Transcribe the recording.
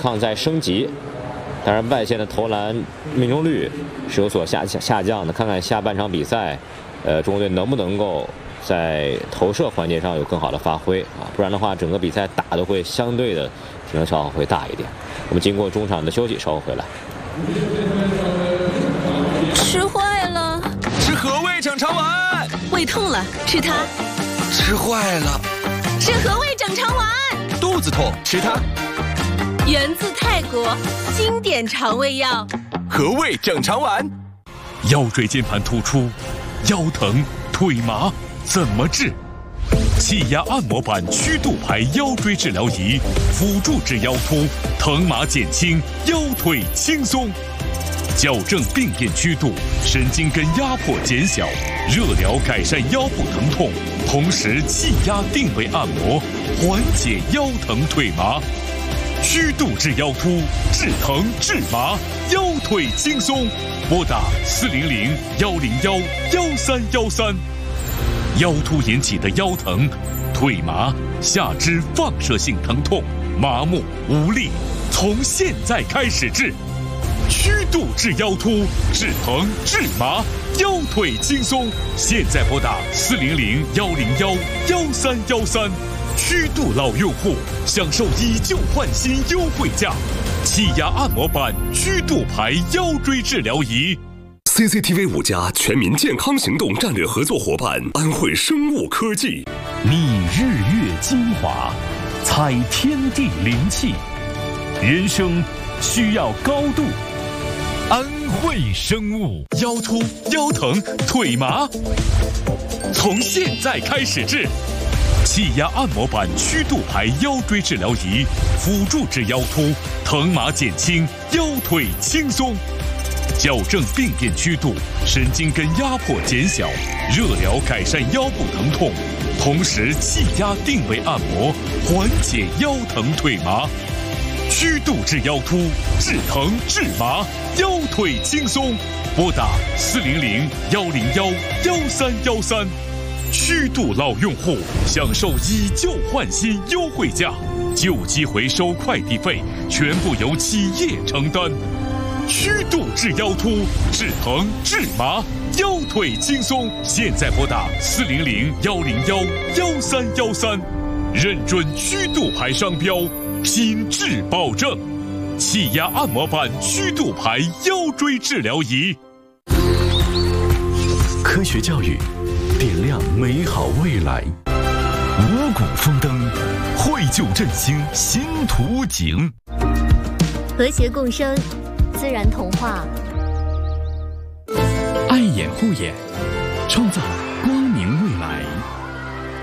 抗在升级。当然，外线的投篮命中率是有所下降的。看看下半场比赛，中国队能不能够在投射环节上有更好的发挥啊？不然的话，整个比赛打的会相对的体能消耗会大一点。我们经过中场的休息，稍后回来。 吃坏了， 吃和味整肠丸。 胃痛了，吃它。 吃坏了， 吃和味整肠丸。 肚子痛，吃它。 源自泰国，经典肠胃药。 和味整肠丸。 腰椎间盘突出，腰疼、腿麻怎么治？气压按摩板曲度排腰椎治疗仪，辅助治腰突，疼麻减轻，腰腿轻松。矫正病变曲度，神经根压迫减小，热疗改善腰部疼痛，同时气压定位按摩，缓解腰疼腿麻。曲度治腰突，治疼治麻，腰腿轻松。拨打400-101-1313。腰突引起的腰疼、腿麻、下肢放射性疼痛、麻木无力，从现在开始治。曲度治腰突，治疼治麻，腰腿轻松。现在拨打400-101-1313。曲度老用户享受以旧换新优惠价，气压按摩板曲度排腰椎治疗仪。 CCTV 5+全民健康行动战略合作伙伴安徽生物科技， 觅日月精华，采天地灵气，人生需要高度。安徽生物，腰突、腰疼、腿麻，从现在开始治。气压按摩板曲度排腰椎治疗仪，辅助治腰突，疼麻减轻，腰腿轻松。矫正病变曲度，神经根压迫减小，热疗改善腰部疼痛，同时气压定位按摩，缓解腰疼腿麻。曲度治腰突，治疼治麻，腰腿轻松。拨打400-101-1313。曲度老用户享受以旧换新优惠价，旧机回收快递费全部由企业承担。曲度治腰突，治疼治麻，腰腿轻松。现在拨打400-101-1313。认准曲度牌商标，品质保证。气压按摩板曲度牌腰椎治疗仪。 科学教育点亮美好未来，五谷丰登，绘就振兴新图景。 和谐共生，自然童话。 爱眼护眼，创造光